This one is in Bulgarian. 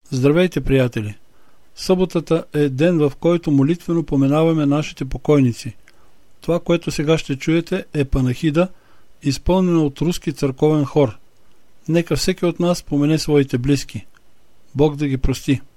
Здравейте, приятели! Съботата е ден, в който молитвено поминаваме нашите покойници. Това, което сега ще чуете, е панахида, изпълнена от руски църковен хор. Нека всеки от нас спомене своите близки. Бог да ги прости.